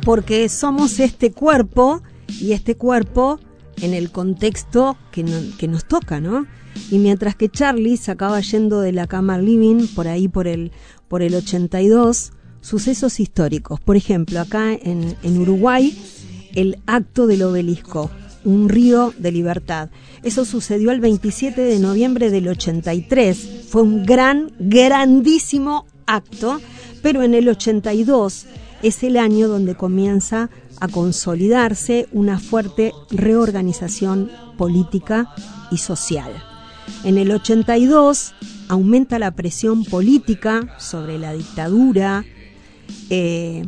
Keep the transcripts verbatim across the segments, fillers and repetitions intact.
porque somos este cuerpo y este cuerpo en el contexto que, no, que nos toca, ¿no? Y mientras que Charlie se acaba yendo de la cama al living por ahí por el, por el ochenta y dos, sucesos históricos. Por ejemplo, acá en, en Uruguay, el acto del obelisco, un río de libertad. Eso sucedió el veintisiete de noviembre del ochenta y tres. Fue un gran, grandísimo acto, pero en el ochenta y dos es el año donde comienza a consolidarse una fuerte reorganización política y social. En el ochenta y dos aumenta la presión política sobre la dictadura, eh,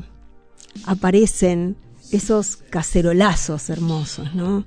aparecen esos cacerolazos hermosos, ¿no?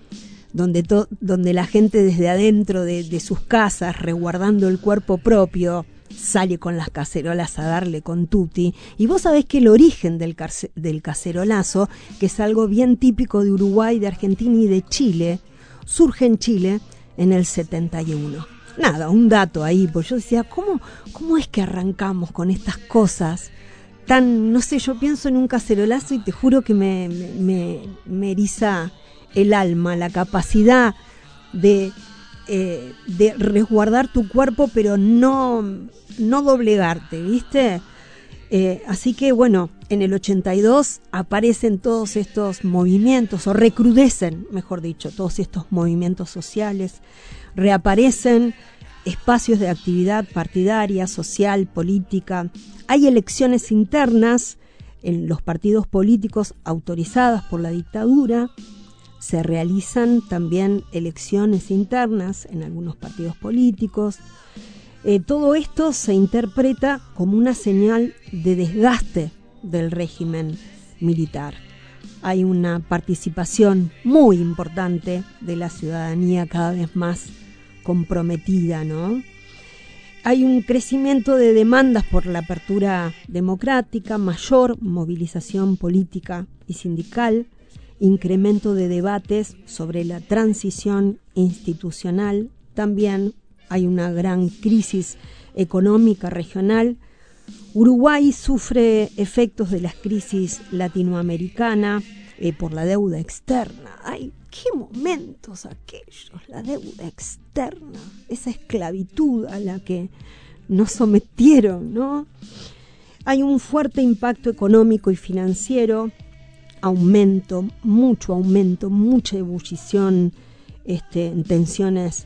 Donde, to, donde la gente desde adentro de, de sus casas, resguardando el cuerpo propio, sale con las cacerolas a darle con tutti. Y vos sabés que el origen del, carce, del cacerolazo, que es algo bien típico de Uruguay, de Argentina y de Chile, surge en Chile en el setenta y uno. Nada, un dato ahí, pues yo decía, ¿cómo, cómo es que arrancamos con estas cosas tan, no sé, yo pienso en un cacerolazo y te juro que me, me, me eriza el alma, la capacidad de, eh, de resguardar tu cuerpo, pero no, no doblegarte, ¿viste? Eh, así que bueno, en el ochenta y dos aparecen todos estos movimientos, o recrudecen, mejor dicho, todos estos movimientos sociales, reaparecen espacios de actividad partidaria, social, política. Hay elecciones internas en los partidos políticos autorizadas por la dictadura. Se realizan también elecciones internas en algunos partidos políticos. Eh, todo esto se interpreta como una señal de desgaste del régimen militar. Hay una participación muy importante de la ciudadanía cada vez más comprometida, ¿no? Hay un crecimiento de demandas por la apertura democrática, mayor movilización política y sindical, incremento de debates sobre la transición institucional. También hay una gran crisis económica regional. Uruguay sufre efectos de la crisis latinoamericana eh, por la deuda externa. ¡Ay, qué momentos aquellos! La deuda externa, esa esclavitud a la que nos sometieron, ¿no? Hay un fuerte impacto económico y financiero, aumento, mucho aumento, mucha ebullición este, en tensiones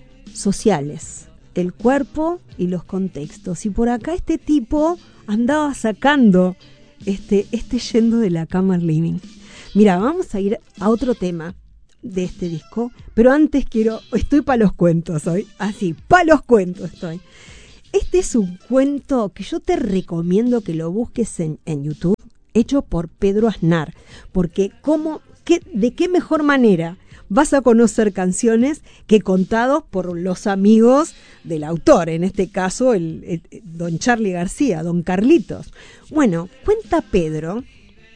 sociales, el cuerpo y los contextos. Y por acá este tipo andaba sacando este, este yendo de la cama al living. Mira, vamos a ir a otro tema de este disco, pero antes quiero, estoy para los cuentos hoy, así, para los cuentos estoy. Este es un cuento que yo te recomiendo que lo busques en, en YouTube, hecho por Pedro Aznar, porque cómo, qué, de qué mejor manera vas a conocer canciones que contados por los amigos del autor, en este caso el, el, el don Charly García, don Carlitos. Bueno, cuenta Pedro,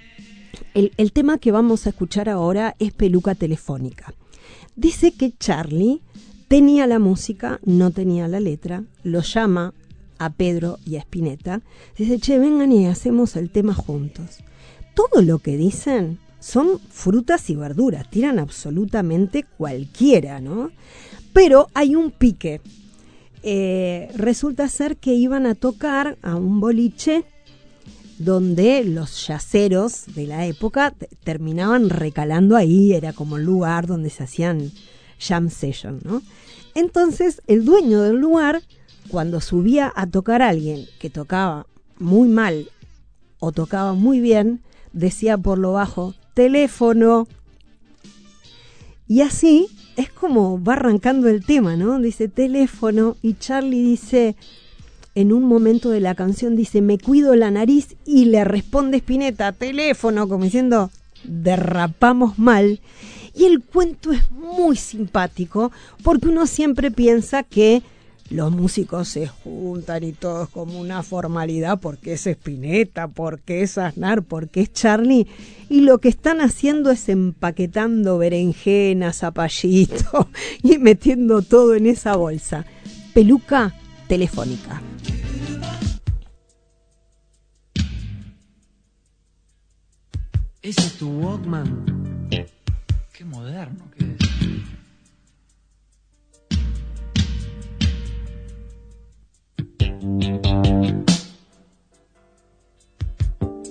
el, el tema que vamos a escuchar ahora es Peluca Telefónica. Dice que Charly tenía la música, no tenía la letra, lo llama a Pedro y a Spinetta, dice, che, vengan y hacemos el tema juntos. Todo lo que dicen son frutas y verduras, tiran absolutamente cualquiera, ¿no? Pero hay un pique. Eh, resulta ser que iban a tocar a un boliche donde los yaceros de la época t- terminaban recalando ahí, era como el lugar donde se hacían jam session, ¿no? Entonces el dueño del lugar, cuando subía a tocar a alguien que tocaba muy mal o tocaba muy bien, decía por lo bajo, teléfono. Y así es como va arrancando el tema, ¿no? Dice teléfono y Charly dice, en un momento de la canción dice, me cuido la nariz, y le responde Spinetta, teléfono, como diciendo, derrapamos mal. Y el cuento es muy simpático porque uno siempre piensa que los músicos se juntan y todo es como una formalidad porque es Spinetta, porque es Aznar, porque es Charly, y lo que están haciendo es empaquetando berenjenas, zapallito y metiendo todo en esa bolsa. Peluca Telefónica. Ese es tu Walkman. Qué moderno que es.